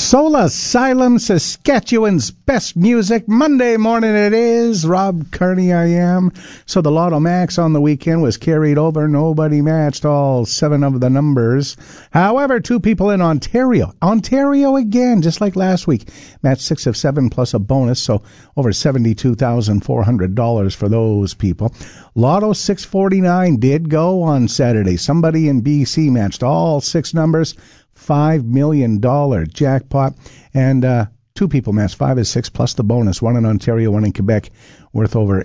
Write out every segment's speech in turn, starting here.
Soul Asylum, Saskatchewan's best music. Monday morning it is. Rob Kearney I am. So the Lotto Max on the weekend was carried over. Nobody matched all 7 of the numbers. However, 2 people in Ontario again, just like last week, matched 6 of 7 plus a bonus, so over $72,400 for those people. Lotto 649 did go on Saturday. Somebody in BC matched all 6 numbers. $5 million jackpot, and 2 people matched 5 of 6 plus the bonus, 1 in Ontario, 1 in Quebec, worth over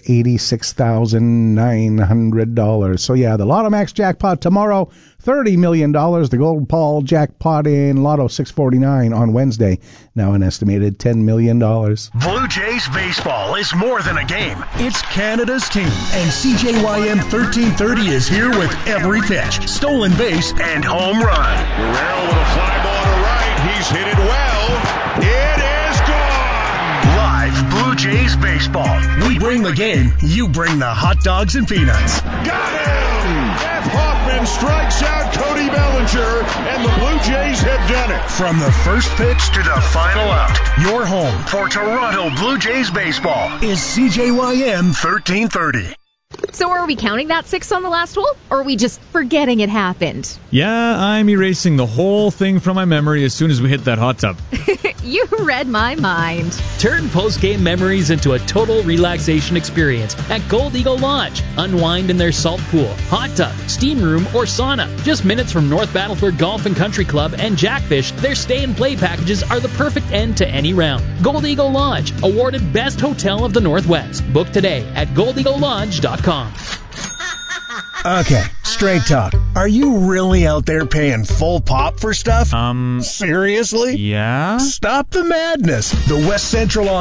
$86,900. So yeah, the Lotto Max jackpot tomorrow, $30 million. The Gold Ball jackpot in Lotto 649 on Wednesday, now an estimated $10 million. Blue Jays baseball is more than a game. It's Canada's team, and CJYM 1330 is here with every pitch, stolen base, and home run. Guerrero with a fly ball to right. He's hit it well. It is gone. Live Blue Jays baseball. We bring the game. You bring the hot dogs and peanuts. Got him! Jeff Hoffman strikes out Cody Bellinger, and the Blue Jays have done it. From the first pitch to the final out, your home for Toronto Blue Jays baseball is CJYM 1330. So are we counting that 6 on the last hole, or are we just forgetting it happened? Yeah, I'm erasing the whole thing from my memory as soon as we hit that hot tub. You read my mind. Turn post-game memories into a total relaxation experience at Gold Eagle Lodge. Unwind in their salt pool, hot tub, steam room, or sauna. Just minutes from North Battleford Golf and Country Club and Jackfish, their stay-and-play packages are the perfect end to any round. Gold Eagle Lodge, awarded Best Hotel of the Northwest. Book today at goldeaglelodge.com. Okay, straight talk. Are you really out there paying full pop for stuff? Seriously? Yeah? Stop the madness. The West Central